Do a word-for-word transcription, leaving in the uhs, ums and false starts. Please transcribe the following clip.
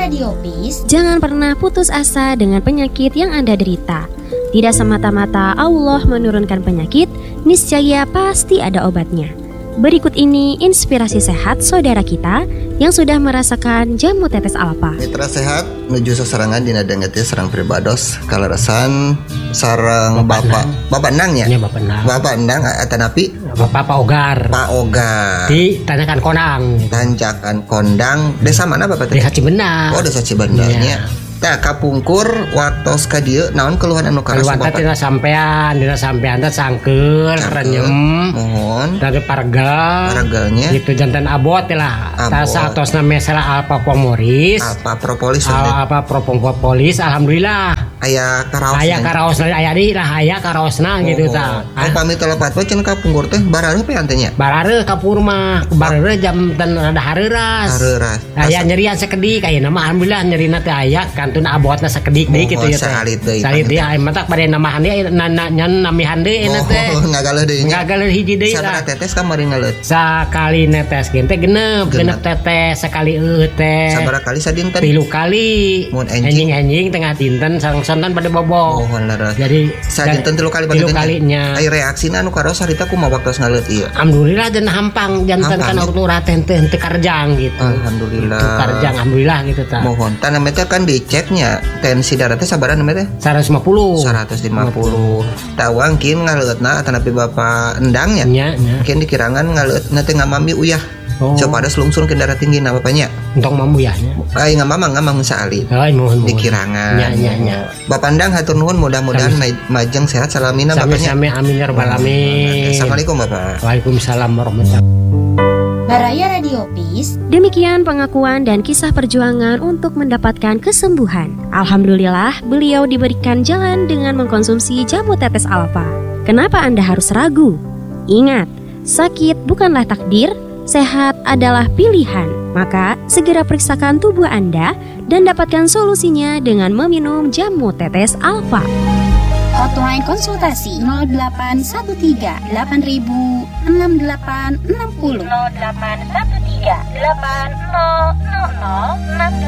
Radio Peace, jangan pernah putus asa dengan penyakit yang Anda derita. Tidak semata-mata Allah menurunkan penyakit, niscaya pasti ada obatnya. Berikut ini inspirasi sehat saudara kita yang sudah merasakan jamu tetes alfa. Mitra sehat menuju seserangan dina dengeti serang pribados kalarasan sarang bapak bapak endang ya? Ya bapak endang. Bapak endang atanapi Bapak Pak Ogar. Pak Ogar. Di Tanjakan Kondang. Tanjakan Kondang. Desa mana Bapak? Desa Cibendah. Oh, desa Cibendarnya. Tah kapungkur waktos ka dieu naon keluhan anu karas Bapak? Keluhan teh sampean, dina sampean teh sangkeul, renyem. Mohon. Dari parga. Parganya. Gitu jantan abot lah. Tah saatosna mesra Alpha Pomoris. Alpha Propolis. Alpha Propolis alhamdulillah. Aya karaos. Aya karaosna aya di lah aya karaosna gitu tah. Oh pamit lepat we cenah kapungkur teh barareuh pe antenya. Barareuh kapur mah, barareuh jam dan rada hareuras. Hareuras. Aya nyerian sakedik ayeuna mah alhamdulillah nyerina teh aya kantun abotna sakedik deui kitu ya teh. Salit deui. Salit deui aya mah tak bade namahan deui nyan namihan deui eta teh. Oh ngagaleun deui. Ngagaleun hiji deui lah. Sabaraha tetes kamari ngaleut? Sakali netes gen teh genep, genep tetes sekali eueuh teh. Sabaraha kali sadinten? Tilu kali. Mun enjing-enjing tengah dinten sareng-sareng pada bobo. Oh, leres. Jadi sadinten tilu kali tilu kalinya. Ai reaksina anu karos harita kumaha waktos ngaleut ieu? Alhamdulillah dan hampang janten kana urut teh teu karjang gitu. Alhamdulillah. Itu karjang alhamdulillah gitu tah. Mohon tah namanya kan diceknya tensi darah teh sabaraha namanya teh? seratus lima puluh. seratus lima puluh. Tah wangkin ngaleutna atanapi Bapak endang nya. Nya, nya. Mungkin dikirangan ngaleutna teh ngamami uyah. Oh. Coba ada selungsung ke darah tinggi na bapaknya. Untuk mamu ya. Ai ngamama ngamang saali. Ai mohon. Dikirangan. Nya nya nya. Bapak endang hatur nuhun mudah-mudahan majeng sehat salamina bapaknya. Sami-sami amin ya rabbal alamin. Assalamualaikum Bapak. Waalaikumsalam warahmatullahi wabarakatuh. Baraya Radio Peace. Demikian pengakuan dan kisah perjuangan untuk mendapatkan kesembuhan. Alhamdulillah, beliau diberikan jalan dengan mengkonsumsi jamu tetes alfa. Kenapa Anda harus ragu? Ingat, sakit bukanlah takdir, sehat adalah pilihan. Maka, segera periksakan tubuh Anda dan dapatkan solusinya dengan meminum jamu tetes alfa. Hotline konsultasi nol delapan satu tiga delapan ribu enam delapan enam nol nol delapan satu tiga delapan nol nol nol enam